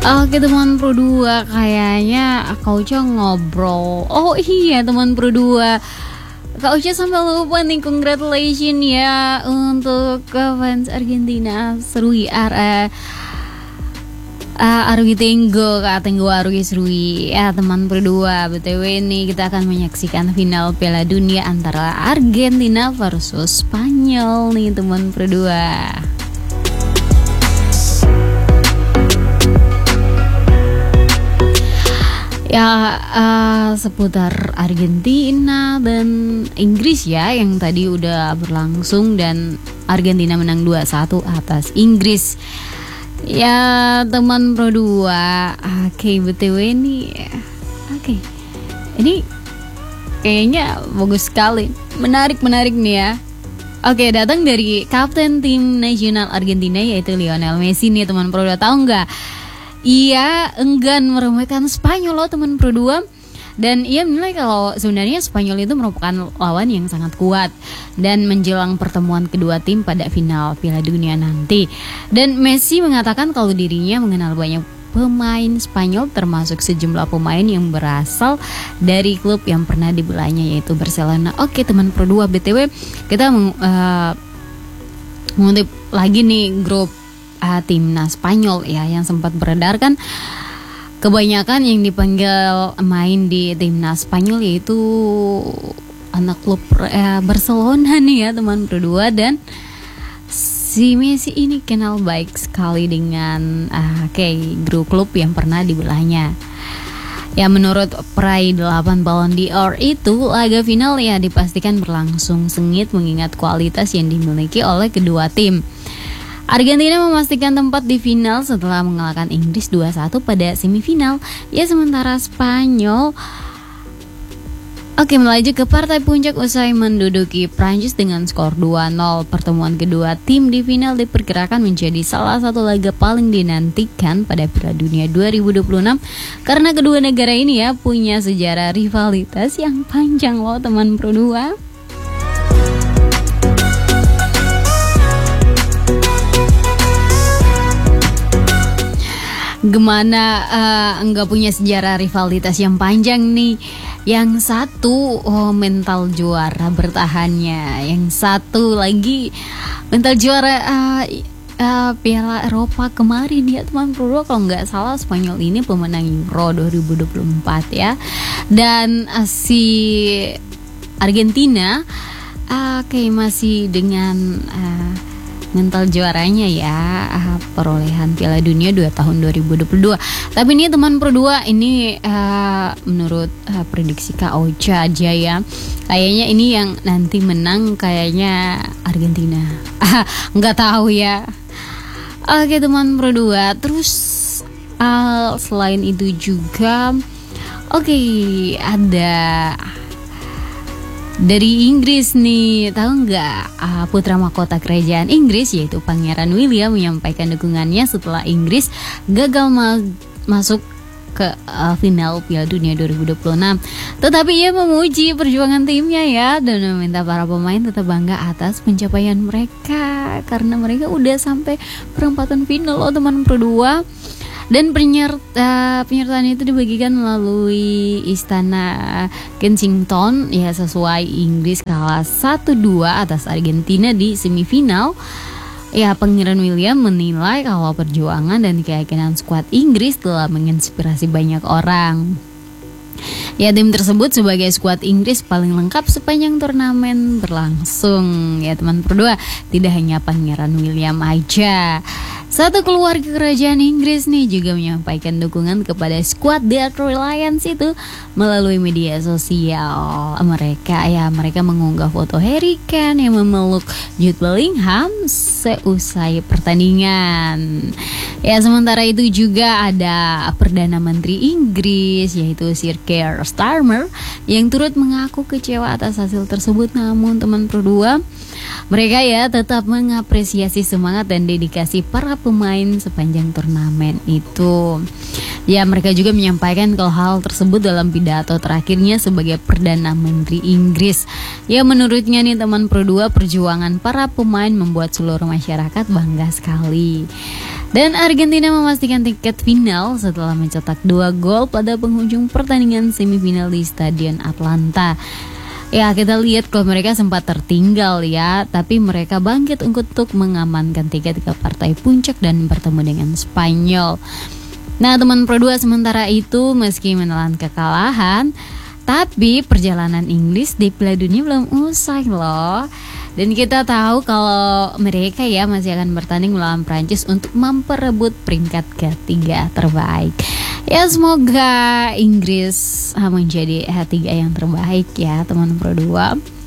Oke teman Pro 2, kayaknya Kak Uca ngobrol. Oh iya teman Pro 2, Kak Uca sampai lupa nih, congratulations ya untuk fans Argentina. Serui Arwi Tenggo, Kak Tenggo Arwi Serui ya teman Pro 2. BTW ini kita akan menyaksikan final Piala Dunia antara Argentina versus Spanyol nih teman Pro 2. Ya seputar Argentina dan Inggris ya yang tadi udah berlangsung dan Argentina menang 2-1 atas Inggris. Ya teman Pro 2, oke BTW ini ini kayaknya bagus sekali, menarik nih ya. Oke, datang dari kapten tim nasional Argentina yaitu Lionel Messi nih teman Pro 2. Tahu nggak? Ia enggan meremehkan Spanyol loh teman Pro 2. Dan ia menilai kalau sebenarnya Spanyol itu merupakan lawan yang sangat kuat dan menjelang pertemuan kedua tim pada final Piala Dunia nanti. Dan Messi mengatakan kalau dirinya mengenal banyak pemain Spanyol termasuk sejumlah pemain yang berasal dari klub yang pernah dibelanya yaitu Barcelona. Oke teman Pro 2, BTW kita mengutip lagi nih grup timnas Spanyol ya yang sempat beredar kan, kebanyakan yang dipanggil main di timnas Spanyol yaitu anak klub Barcelona nih ya teman Pro 2. Dan si Messi ini kenal baik sekali dengan grup klub yang pernah dibelanya. Ya menurut peraih 8 Ballon d'Or itu, laga final ya dipastikan berlangsung sengit mengingat kualitas yang dimiliki oleh kedua tim. Argentina memastikan tempat di final setelah mengalahkan Inggris 2-1 pada semifinal. Ya sementara Spanyol melaju ke partai puncak usai menduduki Prancis dengan skor 2-0. Pertemuan kedua tim di final diperkirakan menjadi salah satu laga paling dinantikan pada Piala Dunia 2026 karena kedua negara ini ya punya sejarah rivalitas yang panjang loh teman Pro 2. Gimana enggak punya sejarah rivalitas yang panjang nih? Yang satu mental juara bertahannya, yang satu lagi mental juara Piala Eropa kemarin ya teman Pro 2. Kalau nggak salah Spanyol ini pemenang Euro 2024 ya. Dan si Argentina kayak masih dengan mental juaranya ya, perolehan Piala Dunia 2 tahun 2022. Tapi ini teman Pro 2 ini menurut prediksi Kak Ocha aja ya, kayaknya ini yang nanti menang kayaknya Argentina. Nggak tahu ya. Oke teman Pro 2. Terus selain itu juga ada dari Inggris nih, tahu nggak putra mahkota kerajaan Inggris yaitu Pangeran William menyampaikan dukungannya setelah Inggris gagal masuk ke final Piala Dunia 2026. Tetapi ia memuji perjuangan timnya ya dan meminta para pemain tetap bangga atas pencapaian mereka karena mereka udah sampai perempatan final loh teman Pro 2. Dan penyertaan itu dibagikan melalui Istana Kensington ya sesuai Inggris kalah 1-2 atas Argentina di semifinal. Ya Pangeran William menilai kalau perjuangan dan keyakinan skuad Inggris telah menginspirasi banyak orang. Ya tim tersebut sebagai skuad Inggris paling lengkap sepanjang turnamen berlangsung. Ya teman Pro 2, tidak hanya Pangeran William aja. Satu keluarga kerajaan Inggris nih juga menyampaikan dukungan kepada skuad The Three Lions itu melalui media sosial mereka. Ya mereka mengunggah foto Harry Kane yang memeluk Jude Bellingham seusai pertandingan. Ya sementara itu juga ada Perdana Menteri Inggris yaitu Sir Keir Starmer yang turut mengaku kecewa atas hasil tersebut. Namun teman Pro 2, mereka ya tetap mengapresiasi semangat dan dedikasi para pemain sepanjang turnamen itu. Ya mereka juga menyampaikan kalau hal tersebut dalam pidato terakhirnya sebagai Perdana Menteri Inggris. Ya menurutnya nih teman Pro 2, perjuangan para pemain membuat seluruh masyarakat bangga sekali. Dan Argentina memastikan tiket final setelah mencetak 2 gol pada penghujung pertandingan semifinal di Stadion Atlanta. Ya, kita lihat kalau mereka sempat tertinggal ya, tapi mereka bangkit untuk mengamankan tiket ke partai puncak dan bertemu dengan Spanyol. Nah, teman Pro 2, sementara itu meski menelan kekalahan, tapi perjalanan Inggris di Piala Dunia belum usai loh. Dan kita tahu kalau mereka ya masih akan bertanding melawan Prancis untuk memperebut peringkat ketiga terbaik. Ya, semoga Inggris menjadi tiga yang terbaik ya teman Pro 2.